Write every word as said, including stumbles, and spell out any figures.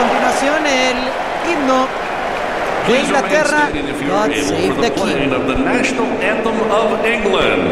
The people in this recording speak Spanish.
continuación el himno de Inglaterra, God Save the King. Of the national anthem of England.